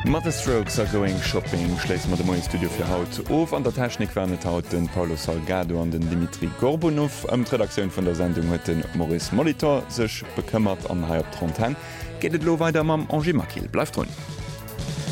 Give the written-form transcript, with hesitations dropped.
Mother Strokes are going shopping schläst mat dem Mo Studio fir Haut of an der Technik wernet haut den Paulo Salgado an den Dimitri Gorbunow am Redaktionun vun der Sendung huet den Maurice Molitor sech bekëmmert an Hai op Trontin. Geet lo weiter mam Angie Makil. Bleif run.